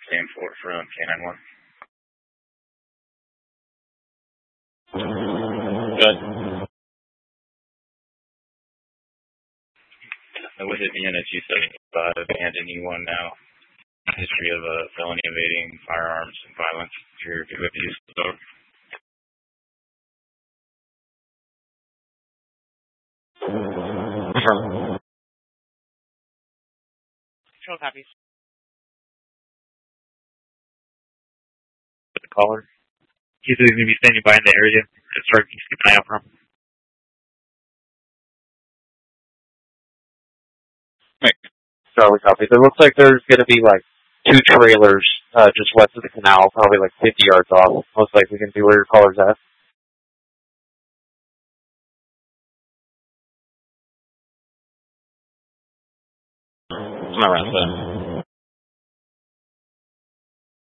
Stand for from K91. Good. With it being a 275 and an E1 now, history of felony evading, firearms, and violence. If you're good with these, so. Control copies. The caller. He's going to be standing by in the area. Start keeping an eye out for him. Right. Charlie copies. It looks like there's going to be like 2 trailers just west of the canal, probably like 50 yards off. Most likely going to be where your caller's at. Around that.